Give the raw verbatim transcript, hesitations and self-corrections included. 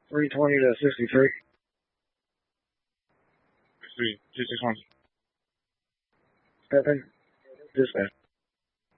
three twenty to sixty-three. Three, two six one. Seven. Dispatch.